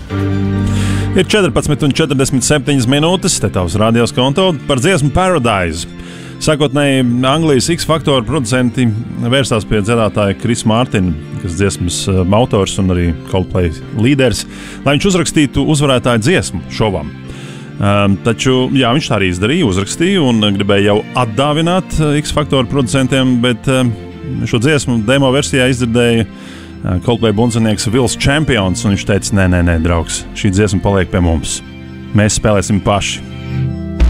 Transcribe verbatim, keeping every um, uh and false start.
Ir četrpadsmit un četrdesmit septiņas minūtes, te tavs radios konto par dziesmu Paradise. Sākotnēji Anglijas X-Factor producenti vērsās pie dziedātāja Krisa Mārtina, kas dziesmas autors un arī Coldplay līderis, lai viņš uzrakstītu uzvarētāju dziesmu šovam. Um, taču, jā, viņš tā arī izdarīja, uzrakstīja un gribēja jau atdāvināt X-Factor producentiem, bet um, šo dziesmu demo versijā izdzirdēja Coldplay bundzinieks Vils Champions, un viņš teica, nē, nē, nē, draugs, šī dziesma paliek pie mums. Mēs spēlēsim paši.